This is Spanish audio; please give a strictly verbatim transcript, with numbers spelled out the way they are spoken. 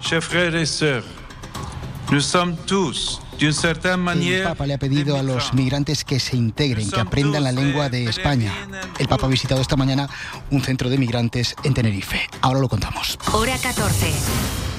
chers frères et sœurs, nous sommes tous, d'une certaine manière, el Papa le ha pedido a los migrantes que se integren, que aprendan la lengua de España. El Papa ha visitado esta mañana un centro de migrantes en Tenerife. Ahora lo contamos. Hora catorce.